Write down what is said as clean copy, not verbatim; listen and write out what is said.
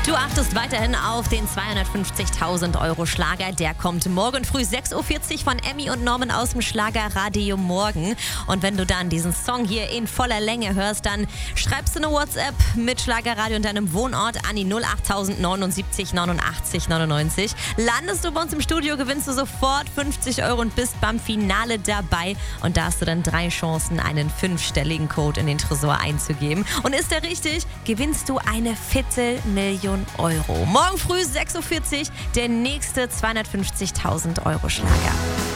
Du achtest weiterhin auf den 250.000 Euro Schlager. Der kommt morgen früh 6.40 Uhr von Emmy und Norman aus dem Schlagerradio Morgen. Und wenn du dann diesen Song hier in voller Länge hörst, dann schreibst du eine WhatsApp mit Schlagerradio und deinem Wohnort an die 08000 79 89 99. Landest du bei uns im Studio, gewinnst du sofort 50 Euro und bist beim Finale dabei. Und da hast du dann 3 Chancen, einen 5-stelligen Code in den Tresor einzugeben. Und ist der richtig, gewinnst du eine Viertelmillion Euro. Morgen früh 6.40 Uhr der nächste 250.000 Euro Schlager.